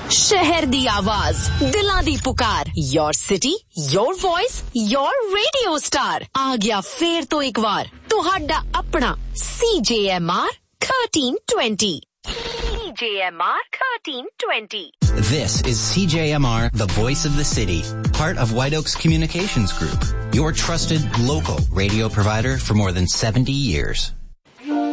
शहर दी आवाज, दिलां दी पुकार, your city, your voice, your radio star. आ गया फेर तो एक बार, तुहाडा अपना CJMR 1320. CJMR 1320. This is CJMR, the voice of the city, part of White Oaks Communications Group, your trusted local radio provider for more than 70 years.